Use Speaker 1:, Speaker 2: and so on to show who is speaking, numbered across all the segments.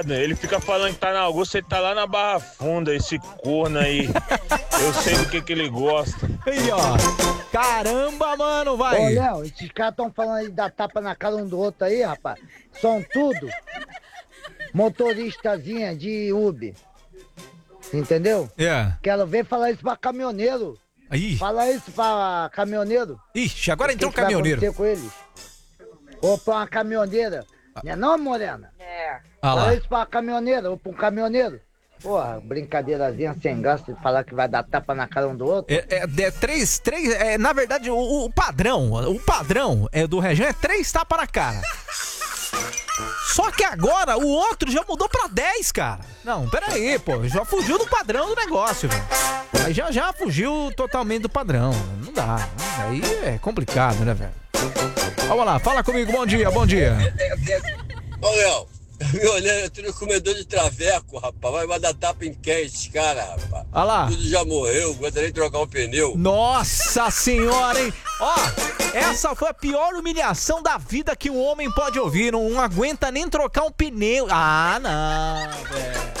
Speaker 1: Ele fica falando que tá na Augusta, ele tá lá na Barra Funda, esse corno aí. Eu sei do que ele gosta.
Speaker 2: Aí, ó. Caramba, mano, vai.
Speaker 3: Ô, Léo, esses caras tão falando aí da tapa na cara um do outro aí, rapaz. São tudo motoristazinha de Uber. Entendeu?
Speaker 2: É.
Speaker 3: Quero ver falar isso pra caminhoneiro.
Speaker 2: Aí.
Speaker 3: Fala isso pra caminhoneiro.
Speaker 2: Ixi, agora entrou um
Speaker 3: O que vai
Speaker 2: caminhoneiro.
Speaker 3: acontecer com eles? Ou pra uma caminhoneira. Não é não, Morena? É.
Speaker 2: Ah lá.
Speaker 3: Fala isso pra caminhoneira ou pra um caminhoneiro. Porra, brincadeirazinha sem graça de falar que vai dar tapa na cara um do outro.
Speaker 2: Na verdade, o padrão do Região é 3 tapas na cara. Só que agora o outro já mudou pra 10, cara. Não, pera aí, pô. Já fugiu do padrão do negócio, velho. Aí já fugiu totalmente do padrão. Não dá. Aí é complicado, né, velho? Vamos lá, fala comigo. Bom dia, bom dia.
Speaker 4: Ô, Léo, me olhando, eu tô no comedor de traveco, rapaz. Vai dar tapa em quem esse cara, rapaz?
Speaker 2: Olha lá.
Speaker 4: Tudo já morreu, aguenta nem trocar um pneu.
Speaker 2: Nossa senhora, hein? Ó, essa foi a pior humilhação da vida que um homem pode ouvir. Não aguenta nem trocar um pneu. Ah, não, velho.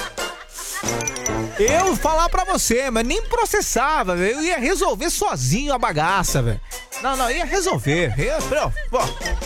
Speaker 2: Eu falar pra você, mas nem processava, velho. Eu ia resolver sozinho a bagaça, velho. Não, ia resolver. Ó,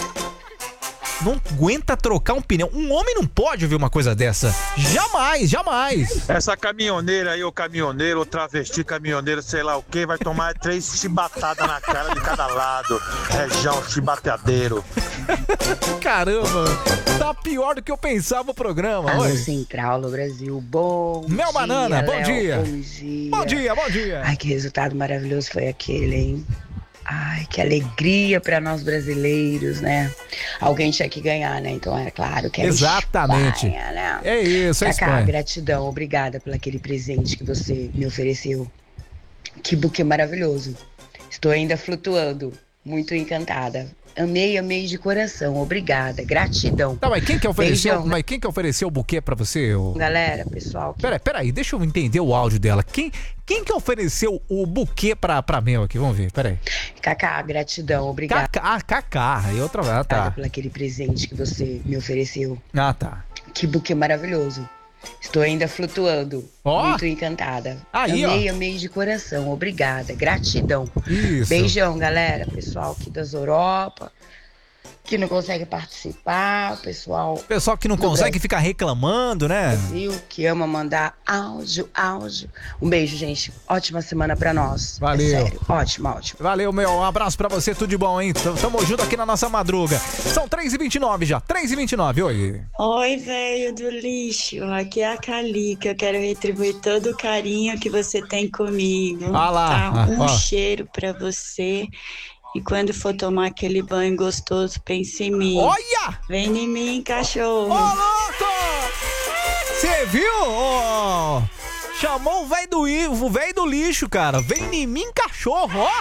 Speaker 2: não aguenta trocar um pneu. Um homem não pode ouvir uma coisa dessa. Jamais.
Speaker 1: Essa caminhoneira aí, ou caminhoneiro, ou travesti caminhoneiro, sei lá o que, vai tomar 3 chibatadas na cara de cada lado. Região chibateadeiro.
Speaker 2: Caramba, tá pior do que eu pensava o programa.
Speaker 5: Alô,
Speaker 2: Oi.
Speaker 5: Central do Brasil, bom
Speaker 2: Mel
Speaker 5: dia,
Speaker 2: Banana, bom
Speaker 5: Léo,
Speaker 2: dia.
Speaker 5: Bom dia.
Speaker 2: Bom dia.
Speaker 5: Ai, que resultado maravilhoso foi aquele, hein? Ai, que alegria pra nós brasileiros, né? Alguém tinha que ganhar, né? Então é claro que é
Speaker 2: Exatamente.
Speaker 5: Espanha, né?
Speaker 2: É isso, é
Speaker 5: Cacá,
Speaker 2: Espanha.
Speaker 5: gratidão, obrigada por aquele presente que você me ofereceu. Que buquê maravilhoso. Estou ainda flutuando, muito encantada. Amei de coração, obrigada, gratidão.
Speaker 2: Tá, mas quem que ofereceu,
Speaker 5: Beijão.
Speaker 2: o buquê pra você?
Speaker 5: Galera, pessoal, que
Speaker 2: Pera aí, deixa eu entender o áudio dela. Quem que ofereceu o buquê pra Mel aqui? Vamos ver, pera aí.
Speaker 5: Cacá, gratidão, obrigada
Speaker 2: Cacá, e outra vez, tá.
Speaker 5: por aquele presente que você me ofereceu.
Speaker 2: Ah, tá.
Speaker 5: Que buquê maravilhoso. Estou ainda flutuando,
Speaker 2: Ó.
Speaker 5: muito encantada.
Speaker 2: Aí,
Speaker 5: Amei de coração, obrigada, gratidão.
Speaker 2: Isso.
Speaker 5: Beijão, galera, pessoal aqui das Europa, que não consegue participar, pessoal
Speaker 2: Pessoal que não
Speaker 5: do
Speaker 2: consegue ficar reclamando, né?
Speaker 5: Brasil, que ama mandar áudio. Um beijo, gente. Ótima semana pra nós.
Speaker 2: Valeu.
Speaker 5: É sério, ótimo.
Speaker 2: Valeu, meu. Um abraço pra você, tudo de bom, hein? Tamo junto aqui na nossa madruga. São 3h29 já, 3h29, oi.
Speaker 6: Oi, velho do lixo. Aqui é a Calica. Eu quero retribuir todo o carinho que você tem comigo.
Speaker 2: Ah lá,
Speaker 6: Tá? Um
Speaker 2: ó.
Speaker 6: cheiro pra você. E quando for tomar aquele banho gostoso, pense em mim.
Speaker 2: Olha!
Speaker 6: Vem em mim,
Speaker 2: Ô,
Speaker 6: cachorro.
Speaker 2: louco! Você viu? Ó, chamou o velho do lixo, cara. Vem em mim, cachorro, ó.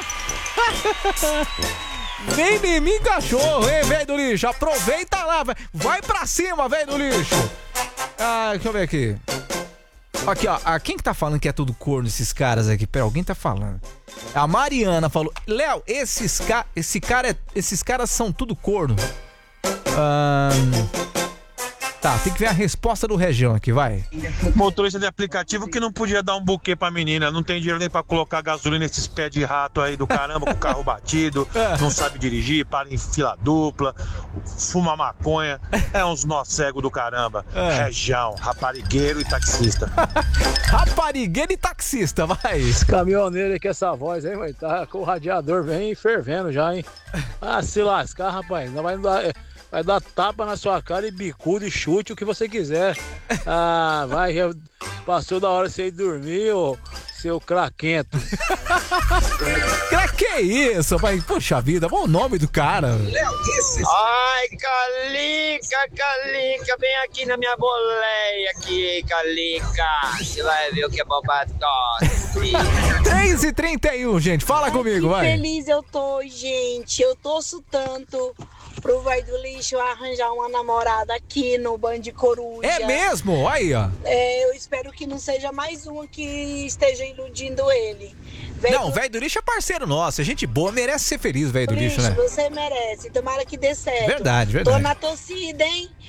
Speaker 2: Vem em mim, cachorro, hein, velho do lixo. Aproveita lá, vai pra cima, velho do lixo. Ah, deixa eu ver aqui. Aqui, ó, quem que tá falando que é tudo corno esses caras aqui? Pera, alguém tá falando. A Mariana falou, Léo, esses caras são tudo corno. Tá, tem que ver a resposta do Região aqui, vai.
Speaker 1: Motorista de aplicativo que não podia dar um buquê pra menina, não tem dinheiro nem pra colocar gasolina nesses pés de rato aí do caramba, com o carro batido, não sabe dirigir, para em fila dupla, fuma maconha, é uns nó cego do caramba. Região, raparigueiro e taxista.
Speaker 2: Raparigueiro e taxista, vai.
Speaker 7: Esse caminhoneiro aí com essa voz, hein, vai tá com o radiador bem fervendo já, hein. Ah, se lascar, rapaz, não vai dar tapa na sua cara e bicudo e chute o que você quiser. Ah, vai, já passou da hora de você ir dormir, ô seu craquento.
Speaker 2: Que isso, pai? Poxa vida, bom nome do cara.
Speaker 8: Ai, Calica, vem aqui na minha boleia aqui, Calica. Você vai ver o que é bobado.
Speaker 2: 3h31, gente, fala comigo, vai.
Speaker 9: Feliz eu tô, gente. Eu torço tanto pro velho do lixo arranjar uma namorada aqui no Band de Coruja.
Speaker 2: É mesmo? Aí, ó.
Speaker 9: Eu espero que não seja mais uma que esteja iludindo ele.
Speaker 2: Não, velho do lixo é parceiro nosso, é gente boa, merece ser feliz, velho do lixo, né?
Speaker 9: Você merece, tomara que dê certo.
Speaker 2: Verdade.
Speaker 9: Tô na torcida, hein?